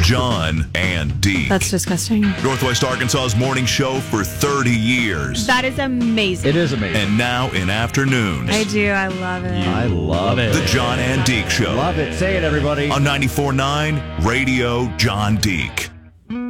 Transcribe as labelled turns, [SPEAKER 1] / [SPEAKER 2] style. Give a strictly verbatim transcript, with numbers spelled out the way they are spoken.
[SPEAKER 1] John and Deke.
[SPEAKER 2] That's disgusting.
[SPEAKER 1] Northwest Arkansas's morning show for thirty years.
[SPEAKER 2] That is amazing.
[SPEAKER 3] It is amazing.
[SPEAKER 1] And now in afternoons.
[SPEAKER 2] I do. I love it.
[SPEAKER 3] I love it.
[SPEAKER 1] The John and Deke Show.
[SPEAKER 3] Love it. Say it, everybody.
[SPEAKER 1] On ninety-four point nine Radio John Deke.